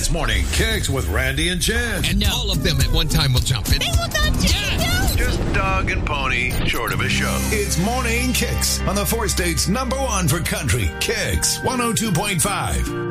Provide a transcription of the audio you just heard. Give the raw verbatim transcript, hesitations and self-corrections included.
This Morning Kicks with Randy and Jen. And no. all of them at one time will jump in. They will not jump yeah. in. Just dog and pony, short of a show. It's Morning Kicks on the Four States number one for country, Kicks one oh two point five.